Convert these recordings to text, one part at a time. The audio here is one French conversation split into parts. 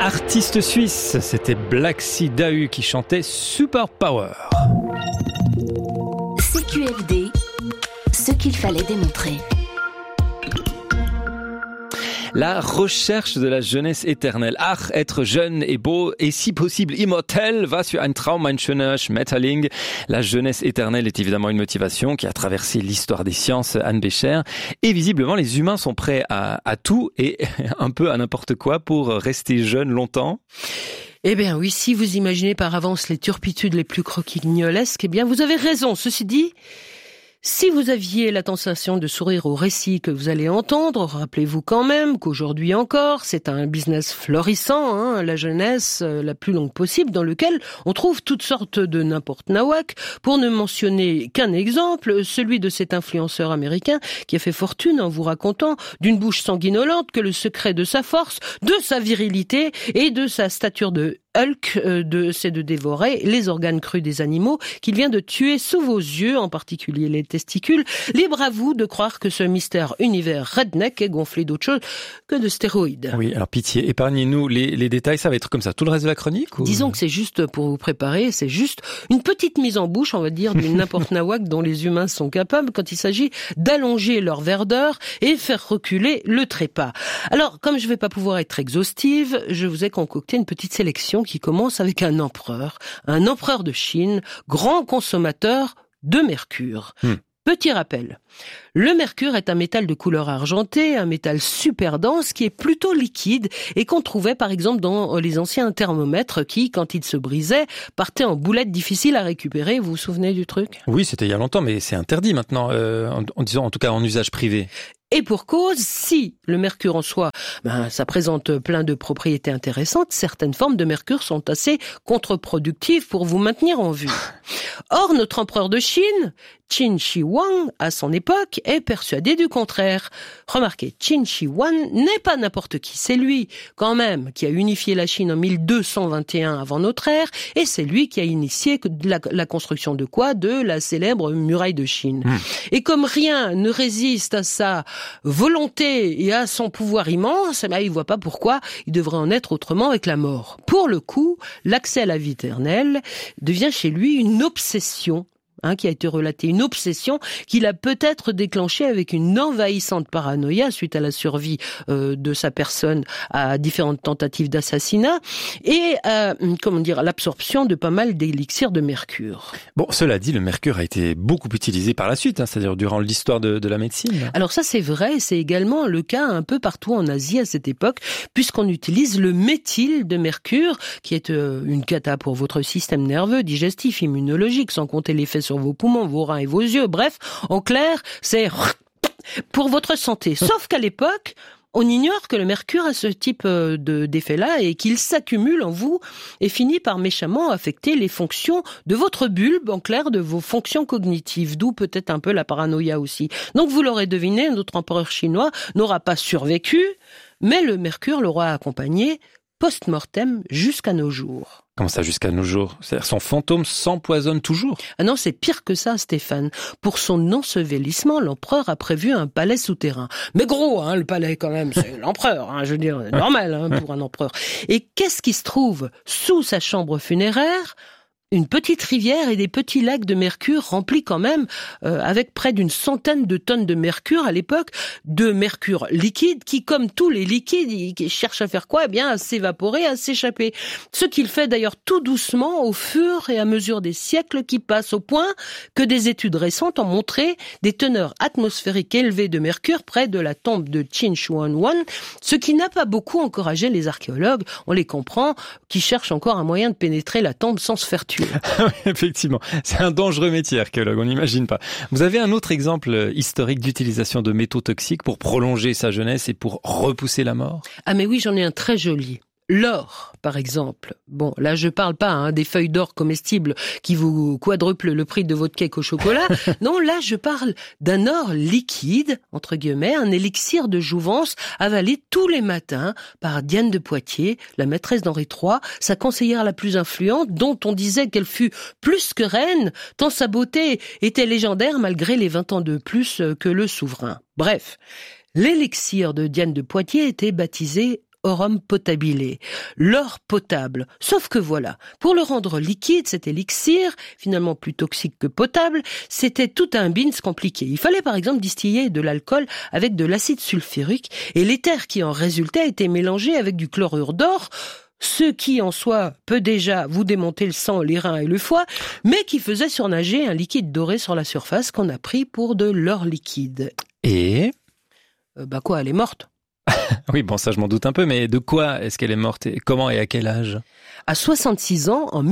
Artiste suisse, c'était Black Sea Dahu qui chantait Super Power. CQFD, ce qu'il fallait démontrer. La recherche de la jeunesse éternelle. Ach, être jeune et beau et si possible immortel, was für ein Traum, ein schöner Schmetterling. La jeunesse éternelle est évidemment une motivation qui a traversé l'histoire des sciences, Anne Bécher. Et visiblement, les humains sont prêts à tout et un peu à n'importe quoi pour rester jeunes longtemps. Eh bien oui, si vous imaginez par avance les turpitudes les plus croquignolesques, eh bien vous avez raison. Ceci dit, si vous aviez la tentation de sourire au récit que vous allez entendre, rappelez-vous quand même qu'aujourd'hui encore, c'est un business florissant, la jeunesse la plus longue possible, dans lequel on trouve toutes sortes de n'importe nawak, pour ne mentionner qu'un exemple, celui de cet influenceur américain qui a fait fortune en vous racontant d'une bouche sanguinolente que le secret de sa force, de sa virilité et de sa stature de Hulk, c'est de dévorer les organes crus des animaux qu'il vient de tuer sous vos yeux, en particulier les testicules. Libre à vous de croire que ce mystère univers redneck est gonflé d'autre chose que de stéroïdes. Oui, alors pitié, épargnez-nous les détails, ça va être comme ça tout le reste de la chronique ou... Disons que c'est juste pour vous préparer, c'est juste une petite mise en bouche, on va dire, d'une n'importe nawak dont les humains sont capables quand il s'agit d'allonger leur verdeur et faire reculer le trépas. Alors, comme je vais pas pouvoir être exhaustive, je vous ai concocté une petite sélection qui commence avec un empereur de Chine, grand consommateur de mercure. Petit rappel, le mercure est un métal de couleur argentée, un métal super dense qui est plutôt liquide et qu'on trouvait par exemple dans les anciens thermomètres qui, quand ils se brisaient, partaient en boulettes difficiles à récupérer. Vous vous souvenez du truc ? Oui, c'était il y a longtemps, mais c'est interdit maintenant, en disant en tout cas en usage privé. Et pour cause, si le mercure en soi, ça présente plein de propriétés intéressantes, certaines formes de mercure sont assez contre-productives pour vous maintenir en vue. Or, notre empereur de Chine, Qin Shi Huang, à son époque, est persuadé du contraire. Remarquez, Qin Shi Huang n'est pas n'importe qui, c'est lui, quand même, qui a unifié la Chine en 1221 avant notre ère, et c'est lui qui a initié la construction de quoi ? De la célèbre muraille de Chine. Et comme rien ne résiste à sa volonté et à son pouvoir immense, il voit pas pourquoi il devrait en être autrement avec la mort. Pour le coup, l'accès à la vie éternelle devient chez lui une obsession, qui a été relatée, une obsession qu'il a peut-être déclenchée avec une envahissante paranoïa suite à la survie de sa personne à différentes tentatives d'assassinat et l'absorption de pas mal d'élixirs de mercure. Bon, cela dit, le mercure a été beaucoup utilisé par la suite, c'est-à-dire durant l'histoire de la médecine. Alors ça c'est vrai, c'est également le cas un peu partout en Asie à cette époque, puisqu'on utilise le méthyle de mercure, qui est une cata pour votre système nerveux, digestif, immunologique, sans compter l'effet sur vos poumons, vos reins et vos yeux. Bref, en clair, c'est pour votre santé. Sauf qu'à l'époque, on ignore que le mercure a ce type d'effet-là et qu'il s'accumule en vous et finit par méchamment affecter les fonctions de votre bulbe, en clair, de vos fonctions cognitives, d'où peut-être un peu la paranoïa aussi. Donc vous l'aurez deviné, notre empereur chinois n'aura pas survécu, mais le mercure l'aura accompagné post-mortem jusqu'à nos jours. Comment ça, jusqu'à nos jours ? C'est-à-dire son fantôme s'empoisonne toujours ? Ah non, c'est pire que ça, Stéphane. Pour son ensevelissement, l'empereur a prévu un palais souterrain. Mais gros, le palais quand même, c'est l'empereur, je veux dire, normal pour un empereur. Et qu'est-ce qui se trouve sous sa chambre funéraire ? Une petite rivière et des petits lacs de mercure remplis quand même avec près d'une centaine de tonnes de mercure à l'époque, de mercure liquide qui, comme tous les liquides, il cherche à faire quoi ? À s'évaporer, à s'échapper. Ce qu'il fait d'ailleurs tout doucement au fur et à mesure des siècles qui passent, au point que des études récentes ont montré des teneurs atmosphériques élevées de mercure près de la tombe de Qin Shi Huang, ce qui n'a pas beaucoup encouragé les archéologues, on les comprend, qui cherchent encore un moyen de pénétrer la tombe sans se faire tuer. Effectivement, c'est un dangereux métier, archéologue, on n'imagine pas. Vous avez un autre exemple historique d'utilisation de métaux toxiques pour prolonger sa jeunesse et pour repousser la mort ? Ah mais oui, j'en ai un très joli. L'or, par exemple. Bon, là, je parle pas des feuilles d'or comestibles qui vous quadruplent le prix de votre cake au chocolat. Non, là, je parle d'un or liquide, entre guillemets, un élixir de jouvence avalé tous les matins par Diane de Poitiers, la maîtresse d'Henri III, sa conseillère la plus influente, dont on disait qu'elle fut plus que reine, tant sa beauté était légendaire malgré les 20 ans de plus que le souverain. Bref, l'élixir de Diane de Poitiers était baptisé aurum potabile, l'or potable. Sauf que voilà, pour le rendre liquide, cet élixir, finalement plus toxique que potable, c'était tout un bins compliqué. Il fallait par exemple distiller de l'alcool avec de l'acide sulfurique et l'éther qui en résultait était mélangé avec du chlorure d'or, ce qui en soi peut déjà vous démonter le sang, les reins et le foie, mais qui faisait surnager un liquide doré sur la surface qu'on a pris pour de l'or liquide. Et Quoi, elle est morte. oui, bon, ça je m'en doute un peu, mais de quoi est-ce qu'elle est morte et comment et à quel âge? À 66 ans, en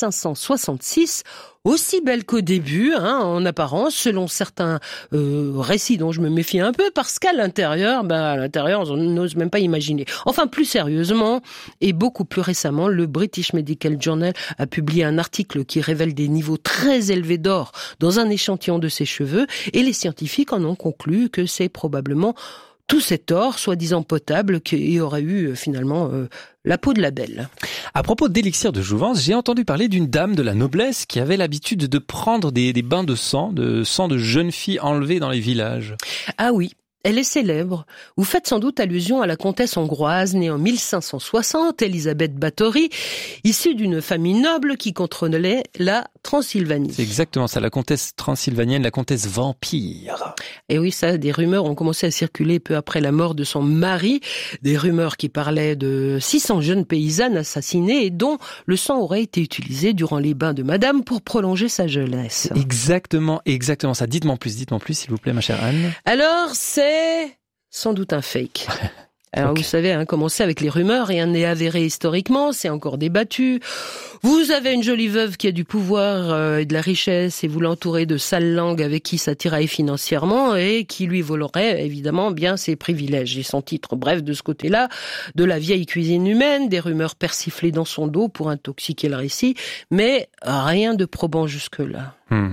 1566, aussi belle qu'au début, en apparence, selon certains récits dont je me méfie un peu, parce qu'à l'intérieur, on n'ose même pas imaginer. Enfin, plus sérieusement, et beaucoup plus récemment, le British Medical Journal a publié un article qui révèle des niveaux très élevés d'or dans un échantillon de ses cheveux, et les scientifiques en ont conclu que c'est probablement tout cet or, soi-disant potable, qui aurait eu finalement la peau de la belle. À propos d'élixir de jouvence, j'ai entendu parler d'une dame de la noblesse qui avait l'habitude de prendre des bains de sang de jeunes filles enlevées dans les villages. Ah oui. Elle est célèbre. Vous faites sans doute allusion à la comtesse hongroise née en 1560, Elisabeth Báthory, issue d'une famille noble qui contrôlait la Transylvanie. C'est exactement ça, la comtesse transylvanienne, la comtesse vampire. Et oui, ça, des rumeurs ont commencé à circuler peu après la mort de son mari, des rumeurs qui parlaient de 600 jeunes paysannes assassinées et dont le sang aurait été utilisé durant les bains de madame pour prolonger sa jeunesse. Exactement ça. Dites-moi plus, s'il vous plaît, ma chère Anne. Alors, c'est sans doute un fake. Alors okay. Vous savez, comment c'est avec les rumeurs, rien n'est avéré historiquement, c'est encore débattu. Vous avez une jolie veuve qui a du pouvoir et de la richesse et vous l'entourez de sales langues avec qui s'attiraille financièrement et qui lui volerait évidemment bien ses privilèges et son titre. Bref, de ce côté-là, de la vieille cuisine humaine, des rumeurs persiflées dans son dos pour intoxiquer le récit, mais rien de probant jusque-là.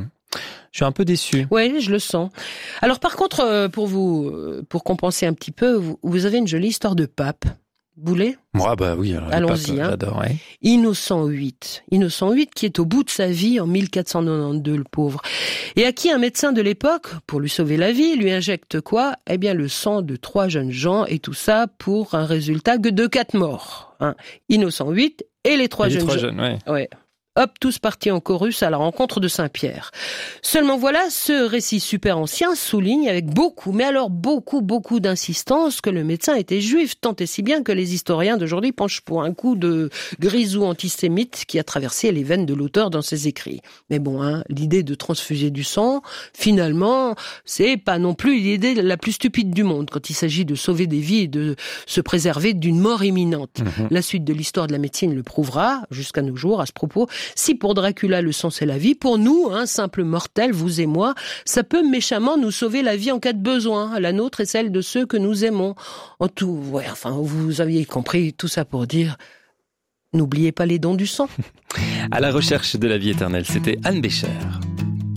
Je suis un peu déçu. Oui, je le sens. Alors par contre, pour compenser un petit peu, vous avez une jolie histoire de pape. Vous voulez ? Moi, oui. Alors, allons-y. J'adore, ouais. Innocent VIII, qui est au bout de sa vie en 1492, le pauvre. Et à qui un médecin de l'époque, pour lui sauver la vie, lui injecte quoi ? Eh bien, le sang de 3 jeunes gens et tout ça pour un résultat de 4 morts. Innocent VIII et les 3 jeunes. Ouais. Hop, tous partis en chorus à la rencontre de Saint-Pierre. Seulement voilà, ce récit super ancien souligne avec beaucoup d'insistance que le médecin était juif, tant et si bien que les historiens d'aujourd'hui penchent pour un coup de grisou antisémite qui a traversé les veines de l'auteur dans ses écrits. Mais bon, l'idée de transfuser du sang, finalement, c'est pas non plus l'idée la plus stupide du monde quand il s'agit de sauver des vies et de se préserver d'une mort imminente. La suite de l'histoire de la médecine le prouvera, jusqu'à nos jours, à ce propos. Si pour Dracula le sang c'est la vie, pour nous, simples mortels, vous et moi, ça peut méchamment nous sauver la vie en cas de besoin. La nôtre et celle de ceux que nous aimons. En tout, vous aviez compris tout ça pour dire, n'oubliez pas les dons du sang. À la recherche de la vie éternelle, c'était Anne Bécher.